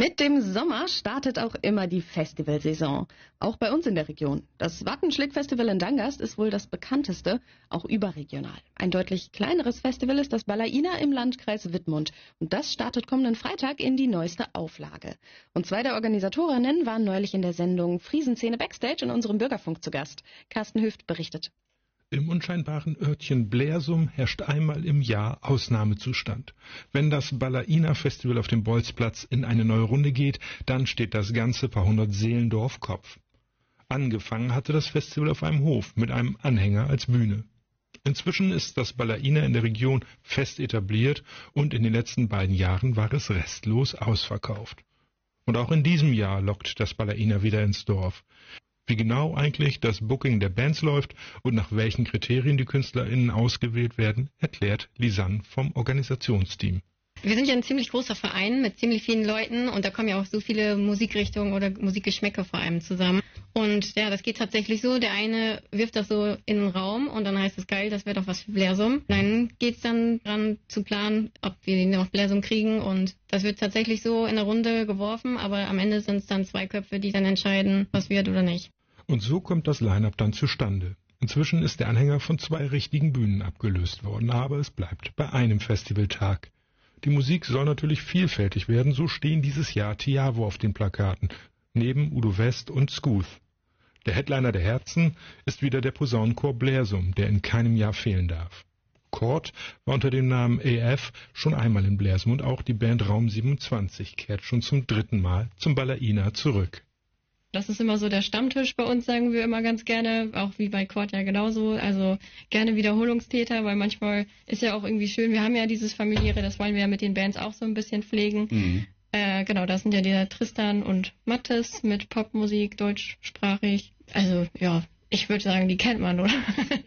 Mit dem Sommer startet auch immer die Festivalsaison, auch bei uns in der Region. Das Wattenschlick-Festival in Dangast ist wohl das bekannteste, auch überregional. Ein deutlich kleineres Festival ist das Balaina im Landkreis Wittmund und das startet kommenden Freitag in die neueste Auflage. Und zwei der Organisatorinnen waren neulich in der Sendung Friesenszene Backstage in unserem Bürgerfunk zu Gast. Carsten Hüft berichtet. Im unscheinbaren Örtchen Blersum herrscht einmal im Jahr Ausnahmezustand. Wenn das Balaina-Festival auf dem Bolzplatz in eine neue Runde geht, dann steht das ganze paar hundert Seelendorf Kopf. Angefangen hatte das Festival auf einem Hof mit einem Anhänger als Bühne. Inzwischen ist das Balaina in der Region fest etabliert und in den letzten beiden Jahren war es restlos ausverkauft. Und auch in diesem Jahr lockt das Balaina wieder ins Dorf. Wie genau eigentlich das Booking der Bands läuft und nach welchen Kriterien die KünstlerInnen ausgewählt werden, erklärt Lisanne vom Organisationsteam. Wir sind ja ein ziemlich großer Verein mit ziemlich vielen Leuten und da kommen ja auch so viele Musikrichtungen oder Musikgeschmäcker vor allem zusammen. Und ja, das geht tatsächlich so, der eine wirft das so in den Raum und dann heißt es geil, das wäre doch was für Blersum. Dann geht's dann dran zu planen, ob wir noch Blersum kriegen und das wird tatsächlich so in der Runde geworfen, aber am Ende sind es dann zwei Köpfe, die dann entscheiden, was wird oder nicht. Und so kommt das Line-Up dann zustande. Inzwischen ist der Anhänger von zwei richtigen Bühnen abgelöst worden, aber es bleibt bei einem Festivaltag. Die Musik soll natürlich vielfältig werden, so stehen dieses Jahr Tiavo auf den Plakaten, neben Udo West und Skuth. Der Headliner der Herzen ist wieder der Posaunenchor Blersum, der in keinem Jahr fehlen darf. Kord war unter dem Namen AF schon einmal in Blersum und auch die Band Raum 27 kehrt schon zum 3. Mal zum Balaina zurück. Das ist immer so der Stammtisch bei uns, sagen wir immer ganz gerne, auch wie bei Kord ja genauso. Also gerne Wiederholungstäter, weil manchmal ist ja auch irgendwie schön, wir haben ja dieses Familiäre, das wollen wir ja mit den Bands auch so ein bisschen pflegen. Genau, das sind ja der Tristan und Mattes mit Popmusik, deutschsprachig. Also ja, ich würde sagen, die kennt man, oder?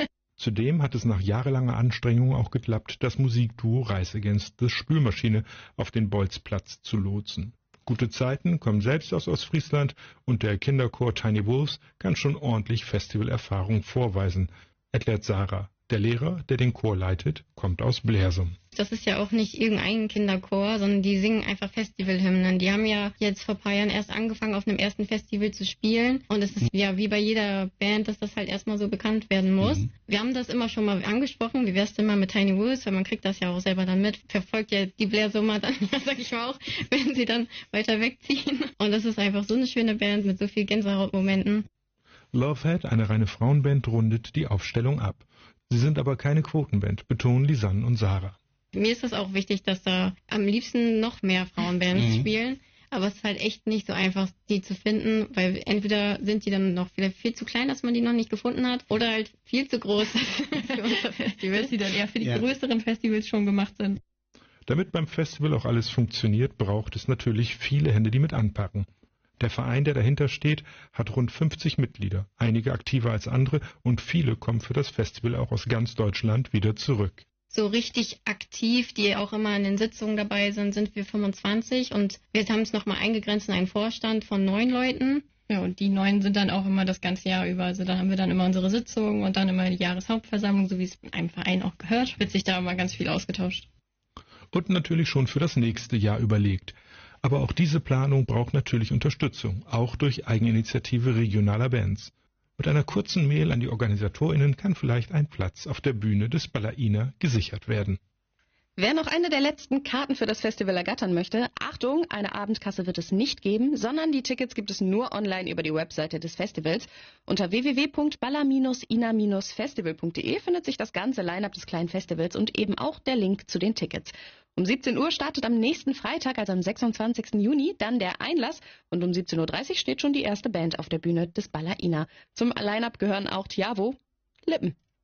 Zudem hat es nach jahrelanger Anstrengung auch geklappt, das Musikduo Rise Against the Spülmaschine auf den Bolzplatz zu lotsen. Gute Zeiten kommen selbst aus Ostfriesland und der Kinderchor Tiny Wolves kann schon ordentlich Festivalerfahrung vorweisen, erklärt Sarah. Der Lehrer, der den Chor leitet, kommt aus Blersum. Das ist ja auch nicht irgendein Kinderchor, sondern die singen einfach Festivalhymnen. Die haben ja jetzt vor ein paar Jahren erst angefangen, auf einem ersten Festival zu spielen. Und es ist ja wie bei jeder Band, dass das halt erstmal so bekannt werden muss. Wir haben das immer schon mal angesprochen. Wie wär's denn mal mit Tiny Wolves? Weil man kriegt das ja auch selber dann mit. Verfolgt ja die Blersumer dann, ja, sag ich mal auch, wenn sie dann weiter wegziehen. Und das ist einfach so eine schöne Band mit so viel Gänsehautmomenten. Lovehead, eine reine Frauenband, rundet die Aufstellung ab. Sie sind aber keine Quotenband, betonen Lisanne und Sarah. Mir ist das auch wichtig, dass da am liebsten noch mehr Frauenbands spielen. Aber es ist halt echt nicht so einfach, die zu finden, weil entweder sind die dann noch vielleicht viel zu klein, dass man die noch nicht gefunden hat, oder halt viel zu groß für unser Festival, dass die dann eher für die größeren Festivals schon gemacht sind. Damit beim Festival auch alles funktioniert, braucht es natürlich viele Hände, die mit anpacken. Der Verein, der dahinter steht, hat rund 50 Mitglieder, einige aktiver als andere und viele kommen für das Festival auch aus ganz Deutschland wieder zurück. So richtig aktiv, die auch immer in den Sitzungen dabei sind, sind wir 25 und wir haben es nochmal eingegrenzt in einen Vorstand von 9 Leuten. Ja, und die 9 sind dann auch immer das ganze Jahr über. Also da haben wir dann immer unsere Sitzungen und dann immer die Jahreshauptversammlung, so wie es in einem Verein auch gehört. Wird sich da immer ganz viel ausgetauscht. Und natürlich schon für das nächste Jahr überlegt. Aber auch diese Planung braucht natürlich Unterstützung, auch durch Eigeninitiative regionaler Bands. Mit einer kurzen Mail an die OrganisatorInnen kann vielleicht ein Platz auf der Bühne des Balaina gesichert werden. Wer noch eine der letzten Karten für das Festival ergattern möchte, Achtung, eine Abendkasse wird es nicht geben, sondern die Tickets gibt es nur online über die Webseite des Festivals. Unter www.balla-ina-festival.de findet sich das ganze Line-Up des kleinen Festivals und eben auch der Link zu den Tickets. Um 17 Uhr startet am nächsten Freitag, also am 26. Juni, dann der Einlass und um 17.30 Uhr steht schon die erste Band auf der Bühne des Balaina. Zum Line-Up gehören auch Tiavo, Lippen.